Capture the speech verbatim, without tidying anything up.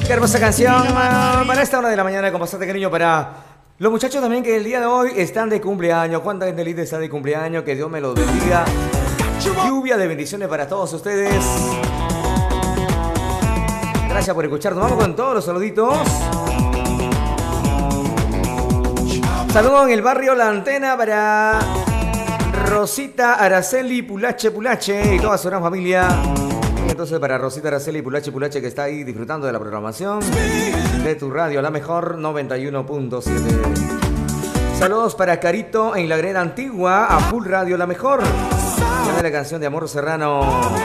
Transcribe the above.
Qué hermosa canción para esta hora de la mañana con bastante cariño para los muchachos también que el día de hoy están de cumpleaños. ¿Cuánta gente linda está de cumpleaños? Que Dios me los bendiga. Lluvia de bendiciones para todos ustedes. Gracias por escucharnos. Vamos con todos los saluditos. Saludos en el barrio La Antena para Rosita Araceli Pulache Pulache y toda su gran familia. Entonces para Rosita Araceli Pulache Pulache que está ahí disfrutando de la programación de tu radio, la mejor noventa y uno punto siete. Saludos para Carito en la Greda Antigua, a Full Radio La Mejor. La canción de Amor Serrano.